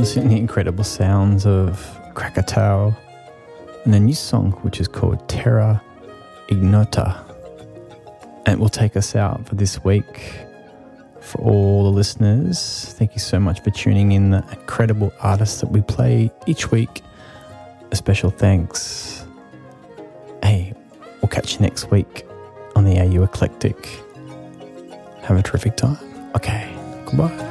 listening to the incredible sounds of Krakatau and a new song which is called Terra Ignota. And it will take us out for this week. For all the listeners, thank you so much for tuning in, the incredible artists that we play each week. A special thanks. Hey, we'll catch you next week on the AU Eclectic. Have a terrific time. Okay, goodbye.